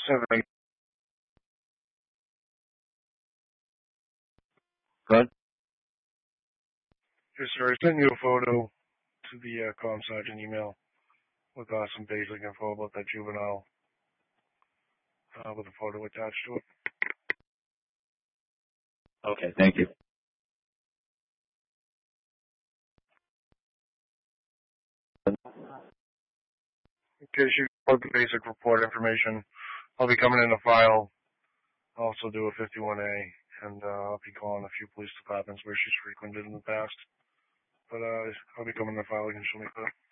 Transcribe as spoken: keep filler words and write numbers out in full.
Seven. Good. Yes, sir. I sent you a photo to the uh, comm sergeant email with uh, some basic info about that juvenile uh, with a photo attached to it. Okay, thank you. In case you want the basic report information, I'll be coming in to file. I'll also do a fifty-one A, and uh, I'll be calling a few police departments where she's frequented in the past. But uh, I'll be coming to file against Shemika.